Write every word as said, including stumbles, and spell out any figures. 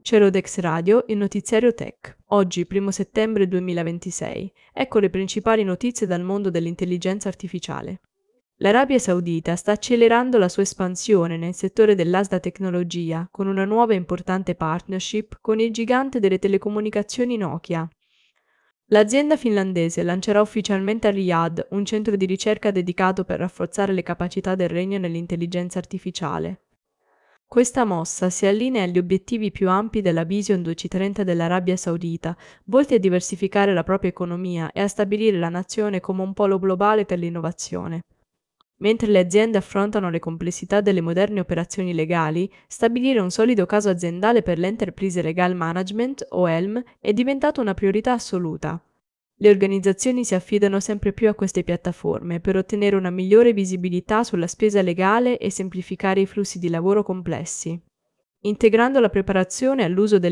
Cerodex Radio, il notiziario tech. Oggi, primo settembre duemilaventisei. Ecco le principali notizie dal mondo dell'intelligenza artificiale. L'Arabia Saudita sta accelerando la sua espansione nel settore dell'alta tecnologia con una nuova e importante partnership con il gigante delle telecomunicazioni Nokia. L'azienda finlandese lancerà ufficialmente a Riyadh un centro di ricerca dedicato per rafforzare le capacità del regno nell'intelligenza artificiale. Questa mossa si allinea agli obiettivi più ampi della Vision duemilatrenta dell'Arabia Saudita, volti a diversificare la propria economia e a stabilire la nazione come un polo globale per l'innovazione. Mentre le aziende affrontano le complessità delle moderne operazioni legali, stabilire un solido caso aziendale per l'Enterprise Legal Management, o E L M, è diventato una priorità assoluta. Le organizzazioni si affidano sempre più a queste piattaforme per ottenere una migliore visibilità sulla spesa legale e semplificare i flussi di lavoro complessi. Integrando la preparazione all'uso delle